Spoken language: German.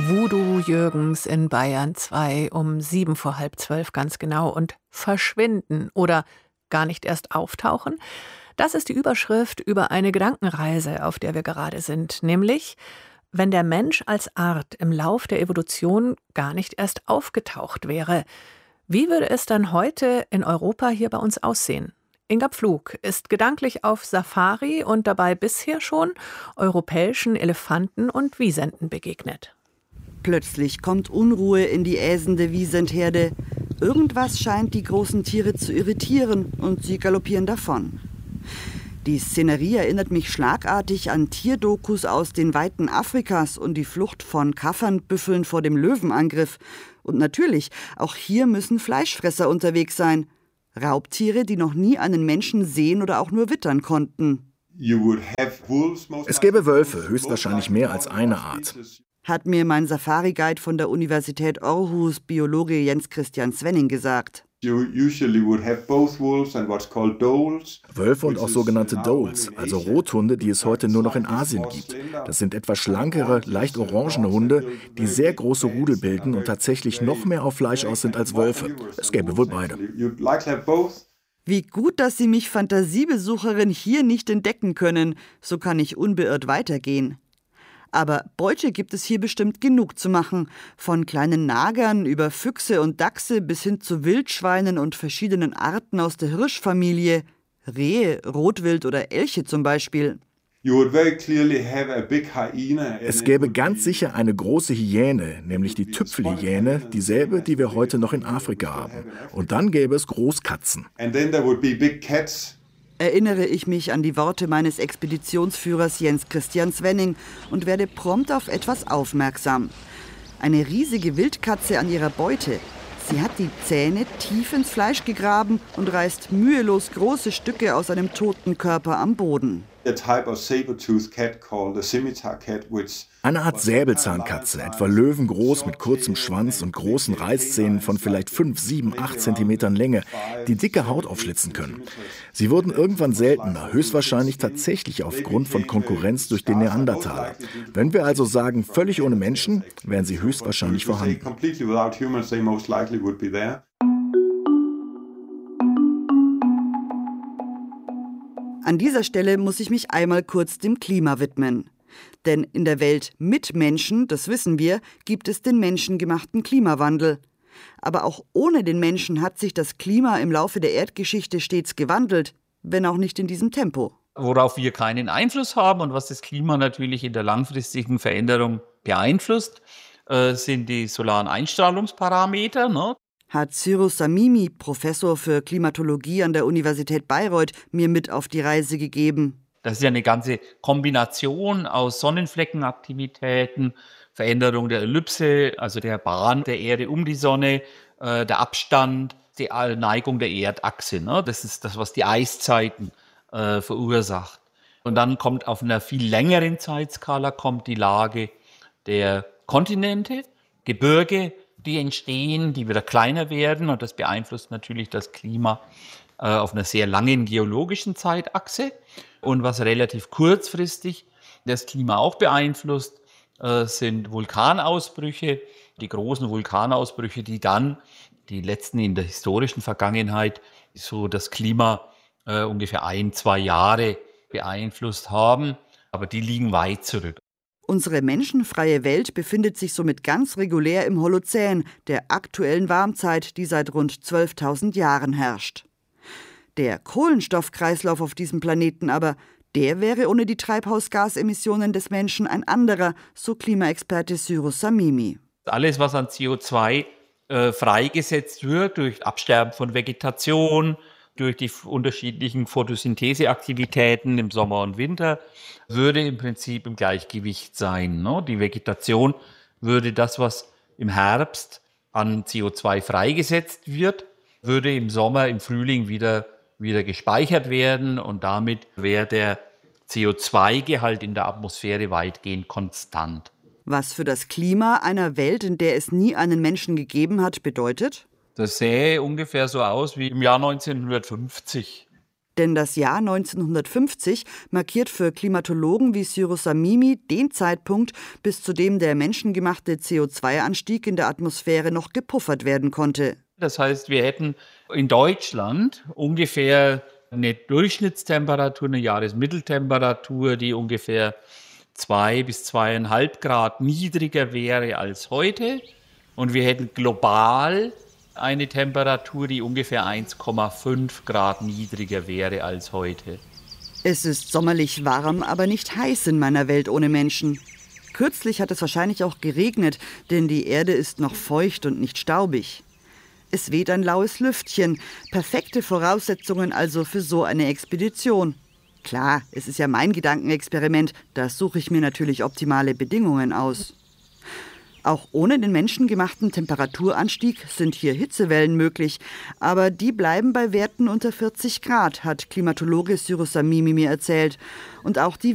Voodoo Jürgens in Bayern 2 um 7 vor halb 12 ganz genau und verschwinden oder gar nicht erst auftauchen? Das ist die Überschrift über eine Gedankenreise, auf der wir gerade sind, nämlich wenn der Mensch als Art im Lauf der Evolution gar nicht erst aufgetaucht wäre. Wie würde es dann heute in Europa hier bei uns aussehen? Inga Pflug ist gedanklich auf Safari und dabei bisher schon europäischen Elefanten und Wisenten begegnet. Plötzlich kommt Unruhe in die äsende Wisent-Herde. Irgendwas scheint die großen Tiere zu irritieren und sie galoppieren davon. Die Szenerie erinnert mich schlagartig an Tierdokus aus den Weiten Afrikas und die Flucht von Kaffernbüffeln vor dem Löwenangriff. Und natürlich, auch hier müssen Fleischfresser unterwegs sein. Raubtiere, die noch nie einen Menschen sehen oder auch nur wittern konnten. Es gäbe Wölfe, höchstwahrscheinlich mehr als eine Art. Hat mir mein Safari-Guide von der Universität Aarhus, Biologe Jens Christian Swenning, gesagt. Wölfe und auch sogenannte Doles, also Rothunde, die es heute nur noch in Asien gibt. Das sind etwas schlankere, leicht orangene Hunde, die sehr große Rudel bilden und tatsächlich noch mehr auf Fleisch aus sind als Wölfe. Es gäbe wohl beide. Wie gut, dass Sie mich, Fantasiebesucherin, hier nicht entdecken können. So kann ich unbeirrt weitergehen. Aber Beute gibt es hier bestimmt genug zu machen. Von kleinen Nagern über Füchse und Dachse bis hin zu Wildschweinen und verschiedenen Arten aus der Hirschfamilie. Rehe, Rotwild oder Elche zum Beispiel. Es gäbe ganz sicher eine große Hyäne, nämlich die Tüpfelhyäne, dieselbe, die wir heute noch in Afrika haben. Und dann gäbe es Großkatzen. Erinnere ich mich an die Worte meines Expeditionsführers Jens Christian Swenning und werde prompt auf etwas aufmerksam. Eine riesige Wildkatze an ihrer Beute. Sie hat die Zähne tief ins Fleisch gegraben und reißt mühelos große Stücke aus einem toten Körper am Boden. Eine Art Säbelzahnkatze, etwa löwengroß mit kurzem Schwanz und großen Reißzähnen von vielleicht 5, 7, 8 Zentimetern Länge, die dicke Haut aufschlitzen können. Sie wurden irgendwann seltener, höchstwahrscheinlich tatsächlich aufgrund von Konkurrenz durch den Neandertaler. Wenn wir also sagen, völlig ohne Menschen, wären sie höchstwahrscheinlich vorhanden. An dieser Stelle muss ich mich einmal kurz dem Klima widmen. Denn in der Welt mit Menschen, das wissen wir, gibt es den menschengemachten Klimawandel. Aber auch ohne den Menschen hat sich das Klima im Laufe der Erdgeschichte stets gewandelt, wenn auch nicht in diesem Tempo. Worauf wir keinen Einfluss haben und was das Klima natürlich in der langfristigen Veränderung beeinflusst, sind die solaren Einstrahlungsparameter, ne? Hat Cyrus Samimi, Professor für Klimatologie an der Universität Bayreuth, mir mit auf die Reise gegeben. Das ist ja eine ganze Kombination aus Sonnenfleckenaktivitäten, Veränderung der Ellipse, also der Bahn der Erde um die Sonne, der Abstand, die Neigung der Erdachse. Ne? Das ist das, was die Eiszeiten verursacht. Und dann kommt auf einer viel längeren Zeitskala kommt die Lage der Kontinente, Gebirge, die entstehen, die wieder kleiner werden. Und das beeinflusst natürlich das Klima auf einer sehr langen geologischen Zeitachse. Und was relativ kurzfristig das Klima auch beeinflusst, sind Vulkanausbrüche, die großen Vulkanausbrüche, die dann, die letzten in der historischen Vergangenheit, so das Klima ungefähr 1-2 Jahre beeinflusst haben. Aber die liegen weit zurück. Unsere menschenfreie Welt befindet sich somit ganz regulär im Holozän, der aktuellen Warmzeit, die seit rund 12.000 Jahren herrscht. Der Kohlenstoffkreislauf auf diesem Planeten aber, der wäre ohne die Treibhausgasemissionen des Menschen ein anderer, so Klimaexperte Cyrus Samimi. Alles, was an CO2 freigesetzt wird durch Absterben von Vegetation, durch die unterschiedlichen Photosyntheseaktivitäten im Sommer und Winter, würde im Prinzip im Gleichgewicht sein. Ne? Die Vegetation würde das, was im Herbst an CO2 freigesetzt wird, würde im Sommer, im Frühling wieder gespeichert werden und damit wäre der CO2-Gehalt in der Atmosphäre weitgehend konstant. Was für das Klima einer Welt, in der es nie einen Menschen gegeben hat, bedeutet? Das sähe ungefähr so aus wie im Jahr 1950. Denn das Jahr 1950 markiert für Klimatologen wie Cyrus Samimi den Zeitpunkt, bis zu dem der menschengemachte CO2-Anstieg in der Atmosphäre noch gepuffert werden konnte. Das heißt, wir hätten in Deutschland ungefähr eine Durchschnittstemperatur, eine Jahresmitteltemperatur, die ungefähr 2 bis 2,5 Grad niedriger wäre als heute. Und wir hätten global eine Temperatur, die ungefähr 1,5 Grad niedriger wäre als heute. Es ist sommerlich warm, aber nicht heiß in meiner Welt ohne Menschen. Kürzlich hat es wahrscheinlich auch geregnet, denn die Erde ist noch feucht und nicht staubig. Es weht ein laues Lüftchen, perfekte Voraussetzungen also für so eine Expedition. Klar, es ist ja mein Gedankenexperiment, da suche ich mir natürlich optimale Bedingungen aus. Auch ohne den menschengemachten Temperaturanstieg sind hier Hitzewellen möglich, aber die bleiben bei Werten unter 40 Grad, hat Klimatologe Cyrus Samimi mir erzählt. Und auch die